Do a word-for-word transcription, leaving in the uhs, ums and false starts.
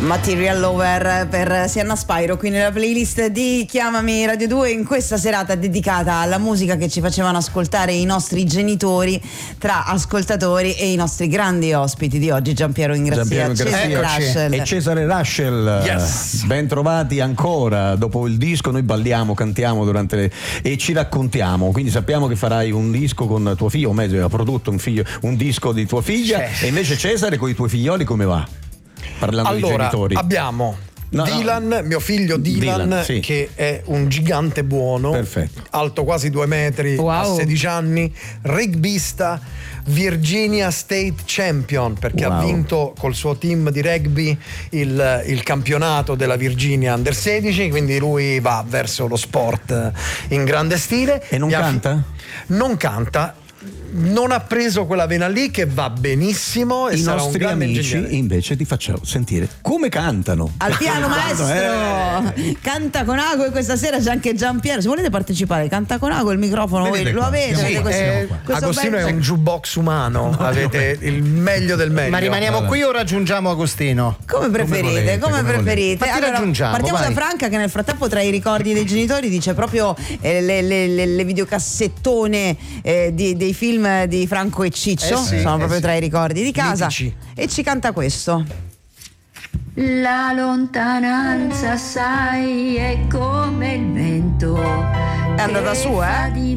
Material Lover per Sienna Spyro qui nella playlist di Chiamami Radio due in questa serata dedicata alla musica che ci facevano ascoltare i nostri genitori, tra ascoltatori e i nostri grandi ospiti di oggi, Giampiero Ingrazia, Cesare Rushel e Cesare Rushel. Yes. Ben trovati ancora. Dopo il disco noi balliamo, cantiamo durante le... e ci raccontiamo, quindi sappiamo che farai un disco con tuo figlio, o meglio ha prodotto un, figlio, un disco di tua figlia. C'è. E invece Cesare con i tuoi figlioli come va? Parlando allora, di genitori. Abbiamo no, Dylan, no. mio figlio Dylan, Dylan sì. che è un gigante buono, perfetto, alto quasi due metri, wow. a sedici anni, rugbista, Virginia State Champion, perché wow. ha vinto col suo team di rugby il, il campionato della Virginia Under sedici, quindi lui va verso lo sport in grande stile. E non canta? Fi- non canta. Non ha preso quella vena lì, che va benissimo, e i sarà nostri un grande amici ingegnere. Invece ti facciamo sentire come cantano al piano maestro. eh. Canta con Ago, e questa sera c'è anche Giampiero. Se volete partecipare, Canta con Ago, il microfono vedete lo qua. avete, Sì, avete questo, eh, questo Agostino bel... è un jukebox umano, avete il meglio del meglio. Ma rimaniamo allora. qui o raggiungiamo Agostino? Come preferite, come, volete, come preferite. Allora, partiamo vai. da Franca, che nel frattempo tra i ricordi dei genitori dice proprio eh, le, le, le, le videocassettone eh, di, dei film di Franco e Ciccio, eh sì, sono eh proprio sì. tra i ricordi di casa. Mitici. E ci canta questo. La lontananza, sai, è come il vento. È andata su, eh?